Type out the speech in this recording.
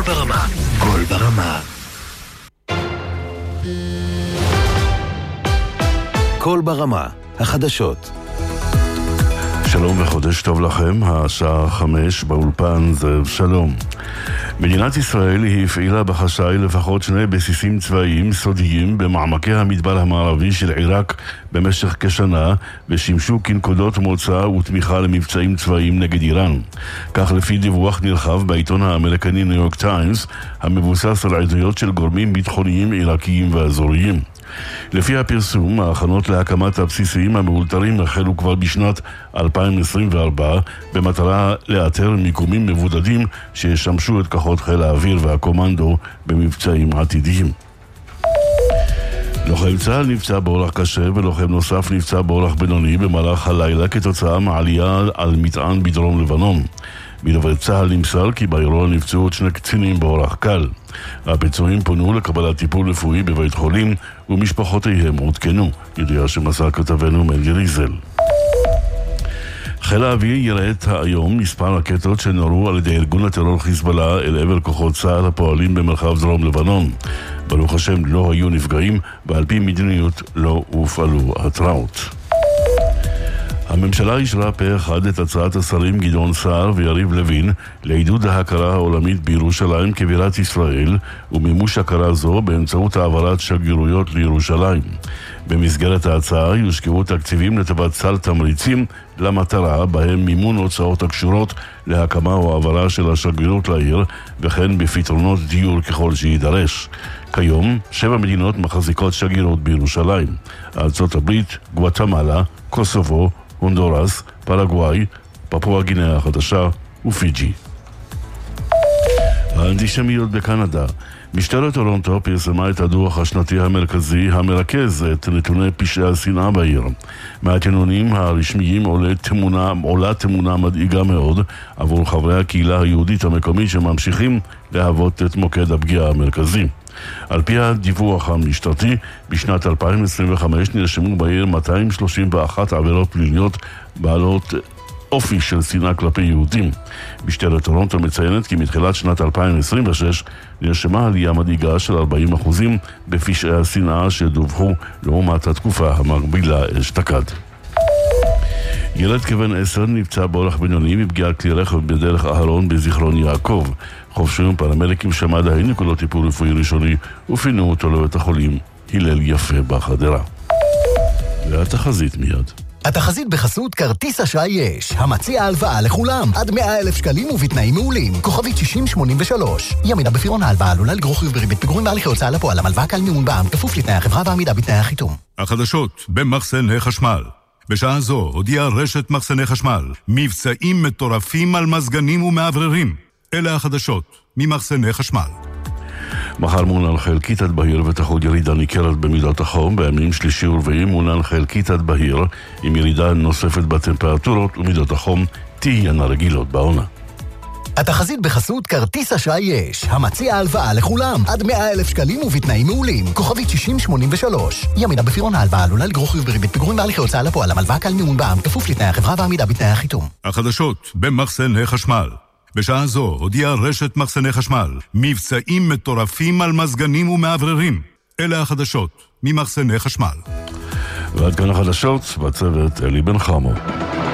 ברמה. קול ברמה. קול ברמה, החדשות. שלום וחודש טוב לכם, השעה 5 באולפן זאב שלום. מדינת ישראל הפעילה בחשאי לפחות 2 בסיסים צבאיים סודיים במעמקי המדבר המערבי של עיראק במשך כשנה, ושימשו כנקודות מוצא ותמיכה למבצעים צבאיים נגד איראן. כך לפי דיווח נרחב בעיתון האמריקני ניו יורק טיימס, המבוסס על עדויות של גורמים ביטחוניים עיראקיים ואזוריים. לפי הפרסום, ההכנות להקמת הבסיסים המאולתרים החלו כבר בשנת 2024 במטרה לאתר מיקומים מבודדים שישמשו את כוחות חיל האוויר והקומנדו במבצעים עתידיים. לוחם צה"ל נפצע באורח קשה ולוחם נוסף נפצע באורח בינוני במהלך הלילה כתוצאה מעלייה על מטען בדרום לבנון. בדברי צה"ל נמסר כי באירוע נפצעו עוד 2 קצינים באורח קל. הפצועים פונו לקבלת טיפול רפואי בבית חולים ומשפחותיהם עודכנו, ידיעה שמסר כתבנו מנדי ריזל. חיל האוויר יראה היום מספר רקטות שנורו על ידי ארגון הטרור חיזבאללה אל עבר כוחות צה"ל הפועלים במרחב דרום לבנון. ברוך השם לא היו נפגעים, ועל פי מדיניות לא הופעלו התראות. הממשלה אישרה פה אחד את הצעת השרים גדעון סער ויריב לוין לעידוד ההכרה העולמית בירושלים כבירת ישראל ומימוש הכרה זו באמצעות העברת שגרירויות לירושלים. במסגרת ההצעה יושקעו תקציבים לטובת סל תמריצים למטרה בהם מימון הוצאות הקשורות להקמה או העברה של השגרירות לעיר וכן בפתרונות דיור ככל שידרש. כיום 7 מדינות מחזיקות שגרירות בירושלים: ארצות הברית, גואטמלה, קוסובו, הונדורס, פרגוואי, פפואה גינאה החדשה ופיג'י. האנטישמיות בקנדה. משטרת טורונטו פרסמה את הדוח השנתי המרכזי המרכז את נתוני פשעי השנאה בעיר. מהתנונים הרשמיים עולה תמונה מדאיגה מאוד עבור חברי הקהילה היהודית המקומית שממשיכים להוות את מוקד הפגיעה המרכזי. על פי הדיווח המשטרתי, בשנת 2025 נרשמו בעיר 231 עבירות פליליות בעלות אופי של שנאה כלפי יהודים. משטרת טורונטו מציינת כי מתחילת שנת 2026 נרשמה עלייה מדאיגה של 40% בפשעי השנאה שדווחו לעומת התקופה המקבילה אשתקד. ילד כבן 10 נפצע באורח בינוני מפגיעת כלי רכב בדרך אהרון בזיכרון יעקב. חובשים פרמדיקים שמד"א העניקו לו טיפול רפואי ראשוני ופינו אותו לבית החולים הלל יפה בחדרה. והתחזית מיד. התחזית בחסות כרטיס אשראי יש, המציע הלוואה לכולם, עד 100,000 שקלים ובתנאים מעולים. כוכבית 6083. ימינה בפירעון ההלוואה עלולה לגרור חיוב בריבית פיגורים בהליכי הוצאה לפועל. המלוואה כלל מימון בע"מ כפוף לתנאי החברה ועמידה בתנאי החיתום. החדשות במחסני חשמל. בשעה זו הודיעה רשת מחסני חשמל מבצעים מטורפים על מזגנים ומעבררים. אלה החדשות ממחסני חשמל. מחר מונן חלקית עד בהיר ותחול ירידה ניכרת במידת החום. בימים שלישי ורביעי מונן חלקית עד בהיר עם ירידה נוספת בטמפרטורות ומידת החום תהיינה רגילות בעונה. התחזית בחסות כרטיס אשראי יש, המציע הלוואה לכולם, עד 100,000 שקלים ובתנאים מעולים. כוכבית 6083. ימינה בפירעון ההלוואה עלולה לגרור חיוב בריבית פיגורים בהליכי הוצאה לפועל. המלוואה כלל מימון בע"מ כפוף לתנאי החברה ועמידה בתנאי החיתום. החדשות במחסני חשמל. בשעה זו הודיעה רשת מחסני חשמל מבצעים מטורפים על מזגנים ומעבררים. אלה החדשות ממחסני חשמל. ועד כאן החדשות, בצוות אלי בן חמו.